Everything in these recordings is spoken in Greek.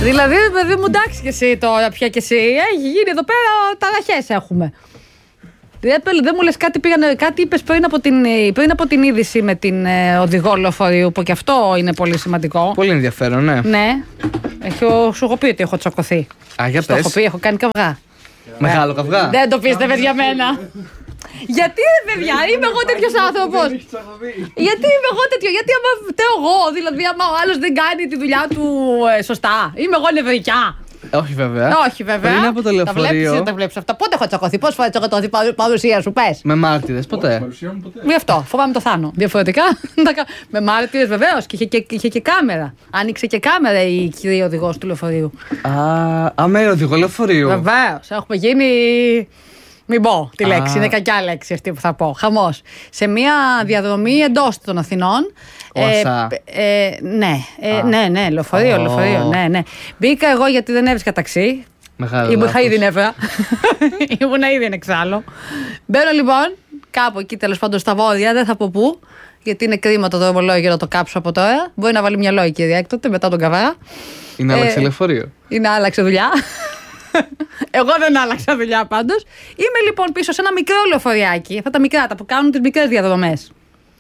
Δηλαδή, παιδί μου, εντάξει και εσύ τώρα πια και εσύ. Έχει γίνει εδώ πέρα ταραχές έχουμε. Δεν μου λες κάτι είπες πριν από την είδηση με την οδηγό λεωφορείου, που και αυτό είναι πολύ σημαντικό. Πολύ ενδιαφέρον, ναι. Ναι. Σου έχω πει ότι έχω τσακωθεί. Για πες. Έχω πει, έχω κάνει καυγά. Μεγάλο καυγά. Δεν το πίστευες για μένα. Γιατί ρε παιδιά, είμαι εγώ τέτοιος άνθρωπος. Γιατί είμαι εγώ τέτοιο, γιατί άμα φταίω εγώ, δηλαδή άμα ο άλλος δεν κάνει τη δουλειά του σωστά. Είμαι εγώ νευρικιά. Όχι βέβαια. Όχι βέβαια. Πριν από το λεωφορείο. Τα βλέπεις αυτά. Πότε έχω τσακωθεί, πόσες φορές έχω τσακωθεί παρουσία σου, πες. Με μάρτυρες, ποτέ. Γι' αυτό, φοβάμαι το θάνο. Διαφορετικά. Με μάρτυρες βεβαίως και είχε και κάμερα. Άνοιξε και κάμερα η κυρία οδηγός του λεωφορείου. Με οδηγό λεωφορείου. Βεβαίως, έχουμε γίνει. Μην πω τη λέξη, είναι κακιά λέξη αυτή που θα πω. Χαμός. Σε μια διαδρομή εντός των Αθηνών. Ναι, λεωφορείο, ναι. Μπήκα εγώ γιατί δεν έβρισκα ταξί. Είχα ήδη νεύρα. Ήμουνα ήδη εξάλλου. Μπαίνω λοιπόν κάπου εκεί τέλος πάντων στα βόρεια, δεν θα πω πού, γιατί είναι κρίμα το δρομολόγιο να το κάψω από τώρα. Μπορεί να βάλει μυαλό η κυρία έκτοτε μετά τον καβάρα. Είναι άλλαξε λεωφορείο. Είναι άλλαξε δουλειά. Εγώ δεν άλλαξα δουλειά πάντως. Είμαι λοιπόν πίσω σε ένα μικρό λεωφοριάκι, αυτά τα μικρά, τα που κάνουν τις μικρές διαδρομές.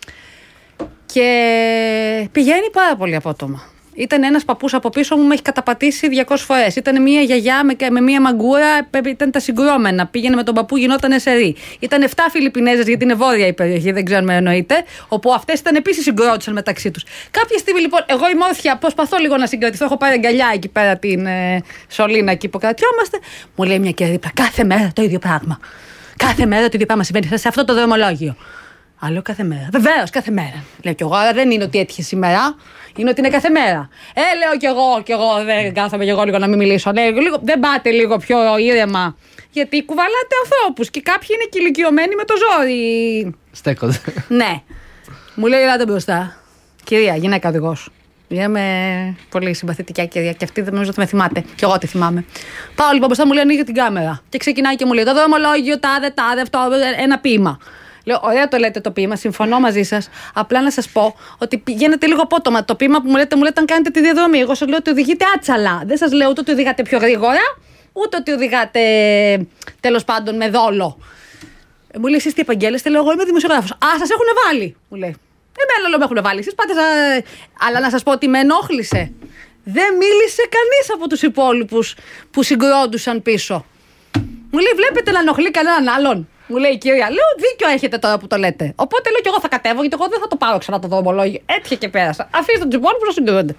Και πηγαίνει πάρα πολύ απότομα. Ήταν ένας παππούς από πίσω μου, με έχει καταπατήσει 200 φορές. Ήταν μια γιαγιά με μια μαγκούρα, ήταν τα συγκρόμενα. Πήγαινε με τον παππού, γινόταν σερί. Ήταν 7 Φιλιππινέζες, γιατί είναι βόρεια η περιοχή, δεν ξέρω αν με εννοείτε. Όπου αυτές ήταν επίσης συγκρότησαν μεταξύ τους. Κάποια στιγμή λοιπόν, εγώ είμαι όρθια, προσπαθώ λίγο να συγκρατηθώ. Έχω πάρει αγκαλιά εκεί πέρα την σωλήνα εκεί που κρατιόμαστε. Μου λέει μια κυρία δίπλα, κάθε μέρα το ίδιο πράγμα. Κάθε μέρα το ίδιο πράγμα συμβαίνει σε αυτό το δρομολόγιο. Άλλο κάθε μέρα. Βεβαίως, κάθε μέρα. Λέω κι εγώ, αλλά δεν είναι ότι έτυχε σήμερα. Είναι ότι είναι κάθε μέρα. Λέω κι εγώ, δεν κάθομαι κι εγώ λίγο να μην μιλήσω. Λέω, δεν πάτε λίγο πιο ήρεμα. Γιατί κουβαλάτε ανθρώπους και κάποιοι είναι και ηλικιωμένοι με το ζόρι. Στέκονται. Ναι. Μου λέει, ελάτε μπροστά. Κυρία, γυναίκα οδηγός. Είμαι πολύ συμπαθητική κυρία και αυτή δεν νομίζω ότι με θυμάται. Κι εγώ τη θυμάμαι. Πάω λοιπόν μπροστά, μου λέει, ανοίγει την κάμερα. Και ξεκινάει και μου λέει, το δρομολόγιο, τάδε, αυτό, ένα ποίημα. Λέω, ωραία το λέτε το ποίημα, συμφωνώ μαζί σας. Απλά να σας πω ότι πηγαίνετε λίγο απότομα. Το ποίημα που μου λέτε αν κάνετε τη διαδρομή. Εγώ σας λέω ότι οδηγείτε άτσαλα. Δεν σας λέω ούτε ότι οδηγάτε πιο γρήγορα, ούτε ότι οδηγάτε τέλος πάντων με δόλο. Μου λέει, εσείς τι επαγγέλλεστε, λέω, εγώ είμαι δημοσιογράφος. Σας έχουν βάλει, μου λέει. Εμένα λέω, με έχουν βάλει. Εσείς πάτε Αλλά να σας πω ότι με ενόχλησε. Δεν μίλησε κανείς από τους υπόλοιπους που συγκρόντουσαν πίσω. Μου λέει, βλέπετε να ενοχλεί κανέναν άλλον. Μου λέει η κυρία, λέω, δίκιο έχετε τώρα που το λέτε. Οπότε λέω και εγώ θα κατέβω, γιατί εγώ δεν θα το πάρω ξανά το δρομολόγιο. Έτυχε και πέρασα. Αφήστε τους υπόλοιπους να συγκρούνται.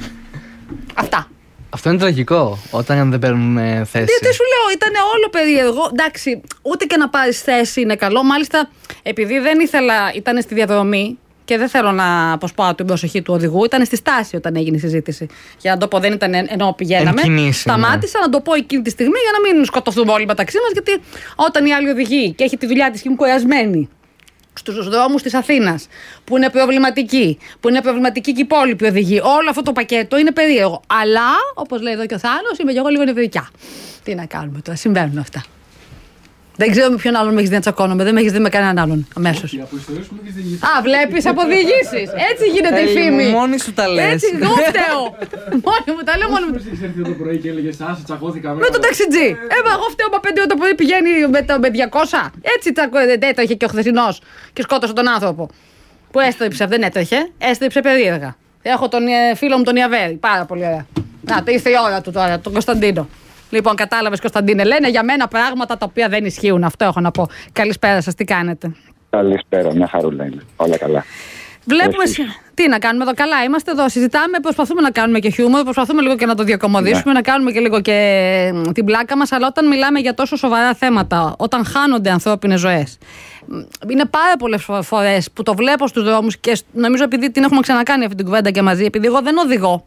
Αυτά. Αυτό είναι τραγικό, όταν δεν παίρνουν θέση. Γιατί σου λέω, ήταν όλο περίεργο. Εντάξει, ούτε και να πάρεις θέση είναι καλό. Μάλιστα, επειδή δεν ήθελα, ήταν στη διαδρομή. Και δεν θέλω να αποσπάω την προσοχή του οδηγού. Ήταν στη στάση όταν έγινε η συζήτηση. Για να το πω, δεν ήταν ενώ πηγαίναμε. Σταμάτησα να το πω εκείνη τη στιγμή για να μην σκοτωθούμε όλοι μεταξύ μας. Γιατί όταν η άλλη οδηγεί και έχει τη δουλειά της και είναι κουρασμένη στους δρόμους της Αθήνας, που είναι προβληματική και οι υπόλοιποι οδηγοί, όλο αυτό το πακέτο είναι περίεργο. Αλλά, όπως λέει εδώ και ο Θάνος, είμαι και εγώ λίγο νευρικιά. Τι να κάνουμε τώρα, συμβαίνουν αυτά. Δεν ξέρω με ποιον άλλον με έχεις δει να τσακώνομαι. Δεν με έχεις δει με κανέναν άλλον αμέσως. Βλέπεις από διηγήσεις. Έτσι γίνεται η φήμη. Μόνη σου τα λες. Έτσι, εγώ φταίω. Μόνη μου τα λέω, μόνη μου. Έχεις έρθει το πρωί και έλεγες, τσακώθηκα με τον ταξιτζή. Εγώ φταίω από 5 το πρωί πηγαίνει με 200. Έτσι έτρεχε και ο χθεσινός και σκότωσε τον άνθρωπο. Που έστρεψε, δεν έτρεχε. Έστρεψε περίεργα. Έχω τον φίλο μου τον Ιαβέρη. Πάρα πολύ ωραία. Να, ήρθε η ώρα του τώρα, τον Κωνσταντίνο. Λοιπόν, κατάλαβες, Κωνσταντίνε, λένε για μένα πράγματα τα οποία δεν ισχύουν. Αυτό έχω να πω. Καλησπέρα σας, τι κάνετε? Καλησπέρα, μια χαρούλα είναι. Όλα καλά. Βλέπουμε. Τι να κάνουμε εδώ, καλά είμαστε εδώ. Συζητάμε, προσπαθούμε να κάνουμε και χιούμορ, προσπαθούμε λίγο και να το διακομωδήσουμε, να κάνουμε και λίγο και την πλάκα μας. Αλλά όταν μιλάμε για τόσο σοβαρά θέματα, όταν χάνονται ανθρώπινες ζωές, είναι πάρα πολλές φορές που το βλέπω στους δρόμους και νομίζω επειδή την έχουμε ξανακάνει αυτή την κουβέντα και μαζί, επειδή εγώ δεν οδηγώ.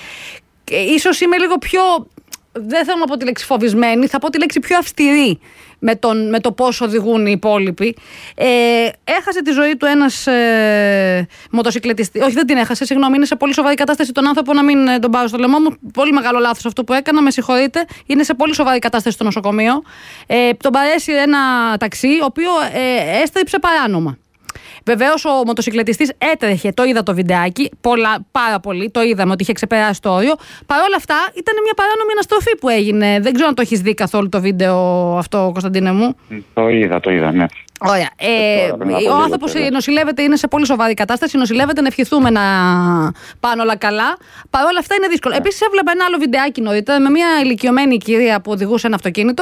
Ίσως είμαι λίγο πιο. Δεν θέλω να πω τη λέξη φοβισμένη, θα πω τη λέξη πιο αυστηρή με το πώς οδηγούν οι υπόλοιποι. Έχασε τη ζωή του ένας μοτοσυκλετιστής. Όχι, δεν την έχασε, συγγνώμη, είναι σε πολύ σοβαρή κατάσταση τον άνθρωπο, να μην τον πάρω στο λαιμό μου. Πολύ μεγάλο λάθος αυτό που έκανα, με συγχωρείτε. Είναι σε πολύ σοβαρή κατάσταση στο νοσοκομείο. Τον παρέσει ένα ταξί, ο οποίο έστριψε παράνομα. Βεβαίως ο μοτοσυκλετιστής έτρεχε, το είδα το βιντεάκι, πάρα πολύ, το είδαμε ότι είχε ξεπεράσει το όριο. Παρ' όλα αυτά ήταν μια παράνομη αναστροφή που έγινε. Δεν ξέρω αν το έχεις δει καθόλου το βίντεο αυτό, Κωνσταντίνε μου. Το είδα, ναι. Ωραία. Ο άνθρωπος νοσηλεύεται, είναι σε πολύ σοβαρή κατάσταση. Νοσηλεύεται, να ευχηθούμε να πάνε όλα καλά. Παρ' όλα αυτά είναι δύσκολο. Επίσης, έβλεπα ένα άλλο βιντεάκι νωρίτερα με μια ηλικιωμένη κυρία που οδηγούσε ένα αυτοκίνητο.